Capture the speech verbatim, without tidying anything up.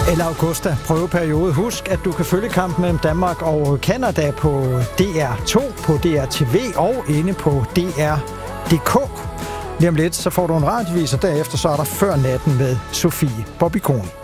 eller Augusta prøveperiode. Husk, at du kan følge kampen mellem Danmark og Canada på D R to, på D R T V og inde på D R punktum D K. Lige om lidt, så får du en radiovis, og derefter så er der Før Natten med Sofie Bobby Kohn.